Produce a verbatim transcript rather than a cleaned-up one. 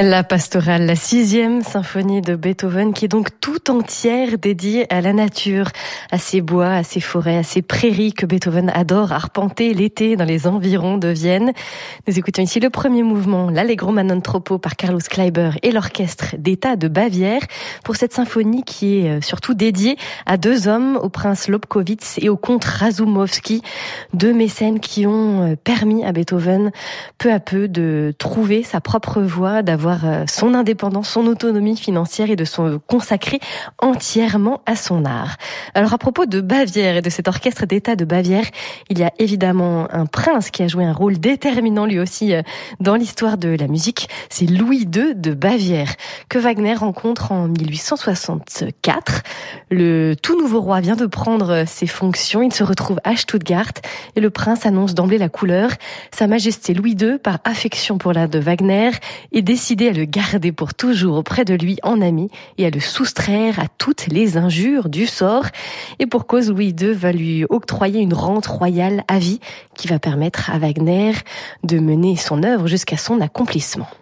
La pastorale, la sixième symphonie de Beethoven, qui est donc tout entière dédiée à la nature, à ces bois, à ces forêts, à ces prairies que Beethoven adore arpenter l'été dans les environs de Vienne. Nous écoutons ici le premier mouvement, l'Allegro ma non troppo par Carlos Kleiber et l'orchestre d'État de Bavière, pour cette symphonie qui est surtout dédiée à deux hommes, au prince Lobkowitz et au comte Razumovsky, deux mécènes qui ont permis à Beethoven peu à peu de trouver sa propre voie, d'avoir son indépendance, son autonomie financière et de se consacrer entièrement à son art. Alors à propos de Bavière et de cet orchestre d'État de Bavière, il y a évidemment un prince qui a joué un rôle déterminant lui aussi dans l'histoire de la musique, c'est Louis deux de Bavière, que Wagner rencontre en mille huit cent soixante-quatre. Le tout nouveau roi vient de prendre ses fonctions, il se retrouve à Stuttgart et le prince annonce d'emblée la couleur. Sa Majesté Louis deux, par affection pour l'art de Wagner, est décidé à le garder pour toujours auprès de lui en ami et à le soustraire à toutes les injures du sort. Et pour cause, Louis deux va lui octroyer une rente royale à vie qui va permettre à Wagner de mener son œuvre jusqu'à son accomplissement.